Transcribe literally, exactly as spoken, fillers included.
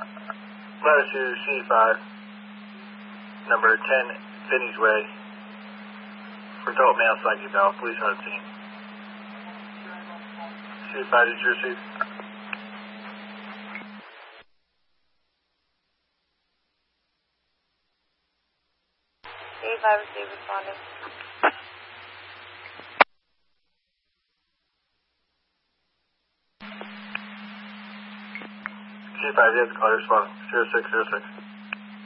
Latitude C five, number ten, Finney's Way. For adult male psychic valve, police on the scene. C five, did you receive? C five, receive, responding. C five, you have to call your respond. zero six zero six.